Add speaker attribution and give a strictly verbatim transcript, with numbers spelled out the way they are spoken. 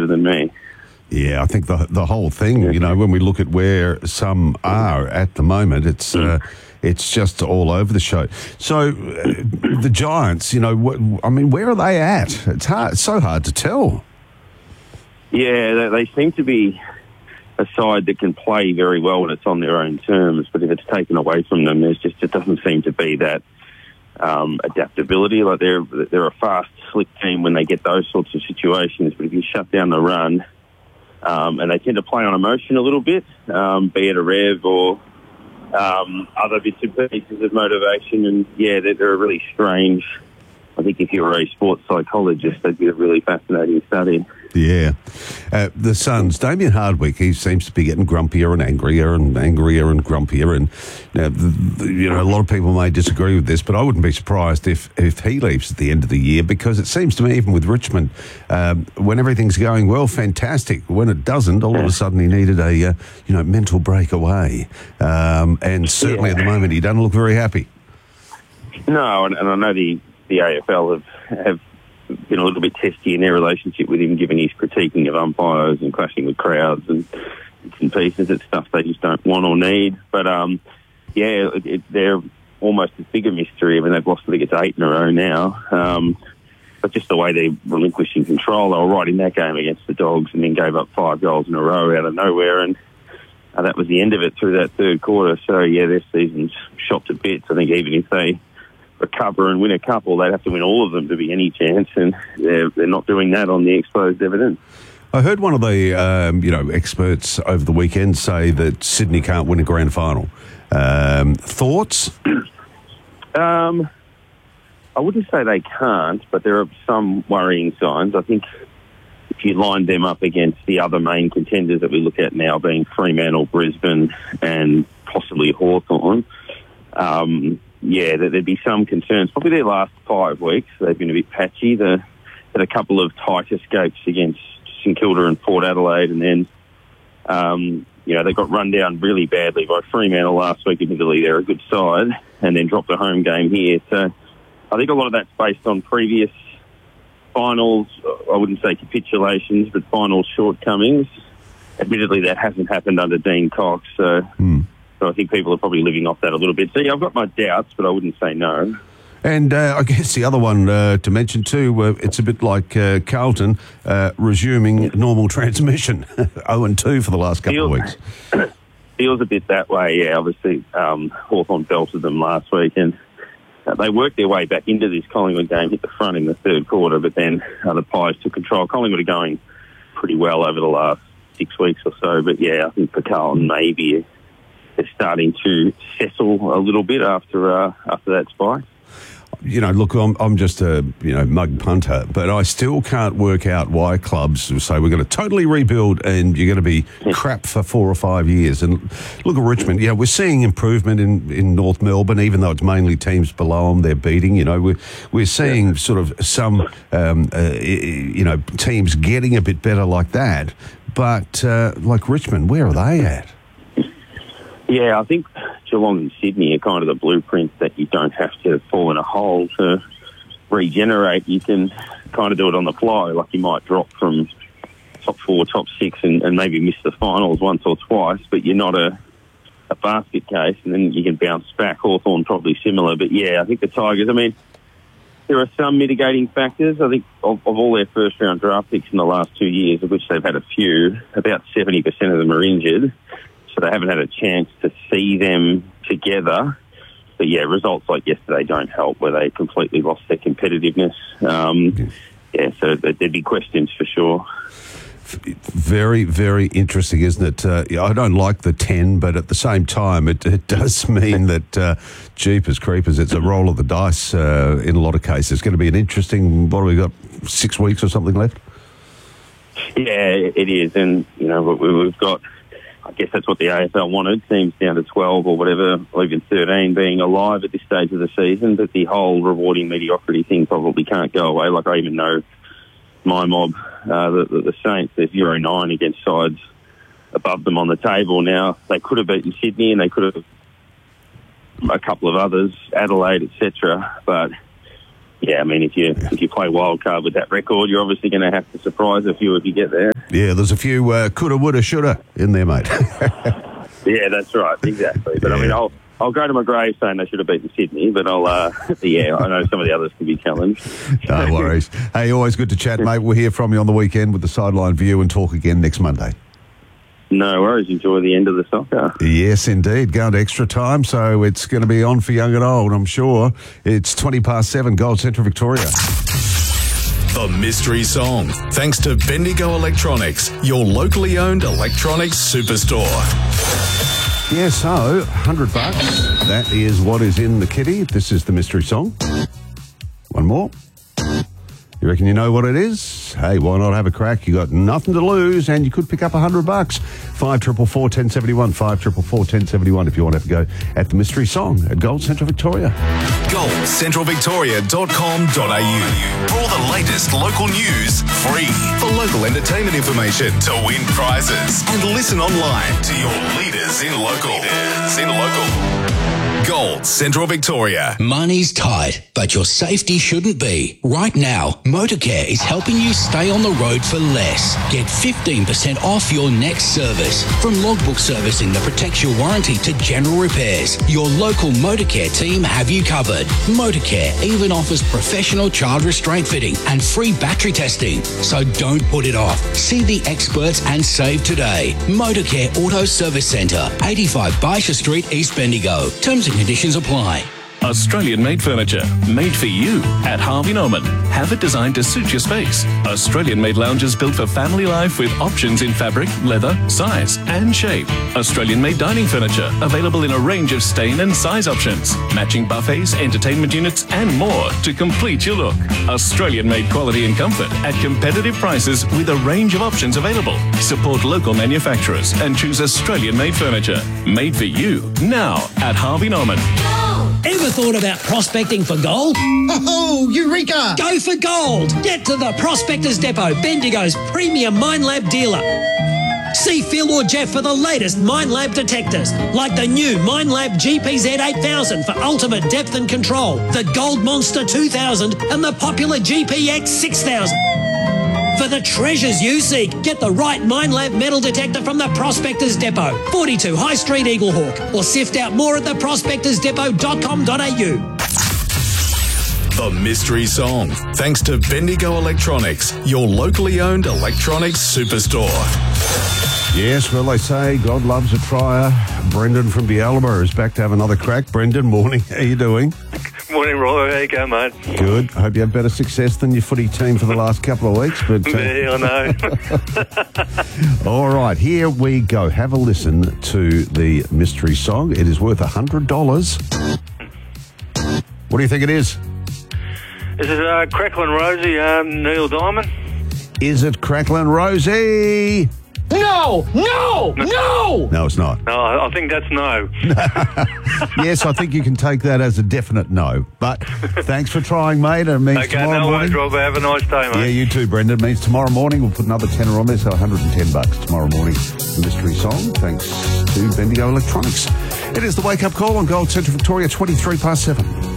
Speaker 1: better than me.
Speaker 2: Yeah, I think the the whole thing, you know, when we look at where some are at the moment, it's uh, it's just all over the show. So uh, the Giants, you know, wh- I mean, where are they at? It's hard. It's so hard to tell.
Speaker 1: Yeah, they, they seem to be a side that can play very well when it's on their own terms, but if it's taken away from them, there's just it doesn't seem to be that um, adaptability. Like they're they're a fast, slick team when they get those sorts of situations, but if you shut down the run. Um, and they tend to play on emotion a little bit, um, be it a rev or um, other bits and pieces of motivation. And, yeah, they're, they're a really strange... I think if you were a sports psychologist, that'd be a really fascinating study.
Speaker 2: Yeah. Uh, the Suns, Damien Hardwick, he seems to be getting grumpier and angrier and angrier and grumpier. And, uh, the, the, you know, a lot of people may disagree with this, but I wouldn't be surprised if, if he leaves at the end of the year, because it seems to me, even with Richmond, um, when everything's going well, fantastic. When it doesn't, all of a sudden he needed a, uh, you know, mental break away. Um, and certainly yeah. at the moment, he doesn't look very happy.
Speaker 1: No, and, and I know the... the A F L have, have been a little bit testy in their relationship with him, given his critiquing of umpires and clashing with crowds and bits and pieces. It's stuff they just don't want or need. But, um, yeah, it, it, they're almost as big a mystery. I mean, they've lost, I think it's eight in a row now. Um, but just the way they're relinquishing control, they were right in that game against the Dogs and then gave up five goals in a row out of nowhere. And uh, that was the end of it through that third quarter. So, yeah, their season's shot to bits. I think even if they recover and win a couple, they'd have to win all of them to be any chance, and they're, they're not doing that on the exposed evidence.
Speaker 2: I heard one of the um, you know experts over the weekend say that Sydney can't win a grand final. Um, thoughts?
Speaker 1: um, I wouldn't say they can't, but there are some worrying signs. I think if you line them up against the other main contenders that we look at now, being Fremantle, Brisbane, and possibly Hawthorn, um, yeah, there'd be some concerns. Probably their last five weeks, they've been a bit patchy. They had a couple of tight escapes against St Kilda and Port Adelaide, and then, um, you know, they got run down really badly by Fremantle last week. Admittedly, they're a good side, and then dropped a home game here. So I think a lot of that's based on previous finals, I wouldn't say capitulations, but final shortcomings. Admittedly, that hasn't happened under Dean Cox, so... Mm. So I think people are probably living off that a little bit. So, yeah, I've got my doubts, but I wouldn't say no.
Speaker 2: And uh, I guess the other one uh, to mention too, uh, it's a bit like uh, Carlton uh, resuming normal transmission. oh and two for the last couple
Speaker 1: feels,
Speaker 2: of weeks.
Speaker 1: Feels a bit that way, yeah. Obviously, um, Hawthorn belted them last week, and uh, they worked their way back into this Collingwood game, hit the front in the third quarter, but then uh, the Pies took control. Collingwood are going pretty well over the last six weeks or so, but, yeah, I think for Carlton maybe... they're starting to settle a little bit after uh, after that spike.
Speaker 2: You know, look, I'm I'm just a you know mug punter, but I still can't work out why clubs say we're going to totally rebuild and you're going to be crap for four or five years. And look at Richmond. Yeah, we're seeing improvement in, in North Melbourne, even though it's mainly teams below them they're beating. You know, we're we're seeing yeah. sort of some um, uh, you know teams getting a bit better like that, but uh, like Richmond, where are they at?
Speaker 1: Yeah, I think Geelong and Sydney are kind of the blueprint that you don't have to fall in a hole to regenerate. You can kind of do it on the fly, like you might drop from top four, top six, and, and maybe miss the finals once or twice, but you're not a, a basket case, and then you can bounce back. Hawthorn probably similar, but yeah, I think the Tigers, I mean, there are some mitigating factors. I think of, of all their first-round draft picks in the last two years, of which they've had a few, about seventy percent of them are injured. So they haven't had a chance to see them together. But, yeah, results like yesterday don't help, where they completely lost their competitiveness. Um, yeah, so there'd be questions for sure.
Speaker 2: Very, very interesting, isn't it? Uh, I don't like the ten, but at the same time, it, it does mean that, uh, jeepers creepers, it's a roll of the dice uh, in a lot of cases. It's going to be an interesting, what have we got, six weeks or something left?
Speaker 1: Yeah, it is. And, you know, we've got... I guess that's what the A F L wanted, teams down to twelve or whatever, or even thirteen being alive at this stage of the season, but the whole rewarding mediocrity thing probably can't go away. Like, I even know my mob, uh, the, the, the Saints, they're zero nine against sides above them on the table. Now, they could have beaten Sydney and they could have a couple of others, Adelaide, et cetera, but... yeah, I mean, if you if you play wild card with that record, you're obviously going to have to surprise a few if you get there.
Speaker 2: Yeah, there's a few uh, coulda, woulda, shoulda in there, mate.
Speaker 1: Yeah, that's right, exactly. But
Speaker 2: Yeah.
Speaker 1: I mean, I'll I'll go to my grave saying they should have beaten Sydney, but I'll, uh, yeah, I know some of the others can be challenged.
Speaker 2: No worries. Hey, always good to chat, mate. We'll hear from you on the weekend with the Sideline View and talk again next Monday.
Speaker 1: No worries. Enjoy the end of the soccer.
Speaker 2: Yes, indeed. Going to extra time, so it's going to be on for young and old, I'm sure. It's twenty past seven, Gold Central Victoria.
Speaker 3: The Mystery Song. Thanks to Bendigo Electronics, your locally owned electronics superstore.
Speaker 2: Yeah, so, one hundred bucks. That is what is in the kitty. This is the Mystery Song. One more. You reckon you know what it is? Hey, why not have a crack? You got nothing to lose, and you could pick up a hundred bucks. Five triple four ten seventy one. Five triple four ten seventy one. If you want to have a go at the Mystery Song at Gold Central Victoria.
Speaker 3: gold central victoria dot com dot a u. For all the latest local news, free. For local entertainment information, to win prizes, and listen online to your leaders in local. Leaders in local. Gold Central Victoria.
Speaker 4: Money's tight, but your safety shouldn't be. Right now, Motorcare is helping you stay on the road for less. Get fifteen percent off your next service. From logbook servicing that protects your warranty to general repairs, your local Motorcare team have you covered. Motorcare even offers professional child restraint fitting and free battery testing. So don't put it off. See the experts and save today. Motorcare Auto Service Centre, eighty-five Baisha Street, East Bendigo. Terms and conditions apply.
Speaker 5: Australian-made furniture, made for you at Harvey Norman. Have it designed to suit your space. Australian-made lounges built for family life with options in fabric, leather, size and shape. Australian-made dining furniture, available in a range of stain and size options. Matching buffets, entertainment units and more to complete your look. Australian-made quality and comfort at competitive prices with a range of options available. Support local manufacturers and choose Australian-made furniture. Made for you, now at Harvey Norman.
Speaker 6: Ever thought about prospecting for gold?
Speaker 7: Oh, Eureka!
Speaker 6: Go for gold! Get to the Prospectors Depot, Bendigo's premium Minelab dealer. See Phil or Jeff for the latest Minelab detectors, like the new Minelab G P Z eight thousand for ultimate depth and control, the Gold Monster two thousand and the popular G P X six thousand. For the treasures you seek, get the right Minelab metal detector from the Prospectors Depot, forty-two High Street, Eaglehawk, or sift out more at the prospectors depot dot com dot a u.
Speaker 3: The Mystery Song. Thanks to Bendigo Electronics, your locally owned electronics superstore.
Speaker 2: Yes, well, they say God loves a trier. Brendan from Bialaba is back to have another crack. Brendan, morning. How you doing?
Speaker 8: Morning, Roy. How you going, mate?
Speaker 2: Good. Hope you had better success than your footy team for the last couple of weeks. But uh,
Speaker 8: Yeah, I know.
Speaker 2: all right, here we go. Have a listen to the Mystery Song. It is worth one hundred dollars. What do you think it is?
Speaker 8: This is uh, Cracklin' Rosie, um, Neil Diamond.
Speaker 2: Is it Cracklin' Rosie?
Speaker 6: No! No! No!
Speaker 2: No, it's not.
Speaker 8: No, I think that's no.
Speaker 2: Yes, I think you can take that as a definite no. But thanks for trying, mate. It means
Speaker 8: Okay,
Speaker 2: tomorrow
Speaker 8: no
Speaker 2: morning.
Speaker 8: worries, Rob. Have a nice day, mate.
Speaker 2: Yeah, you too, Brendan. It means tomorrow morning we'll put another tenner on there, so one hundred ten bucks tomorrow morning. The Mystery Song, thanks to Bendigo Electronics. It is the wake-up call on Gold Central Victoria, twenty-three past seven.